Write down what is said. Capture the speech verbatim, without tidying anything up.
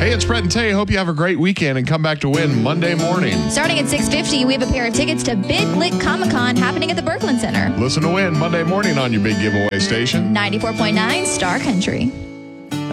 Hey, it's Brett and Tay. Hope you have a great weekend and come back to win Monday morning. Starting at six fifty, we have a pair of tickets to Big Lit Comic Con happening at the Berkland Center. Listen to win Monday morning on your big giveaway station. ninety-four point nine Star Country.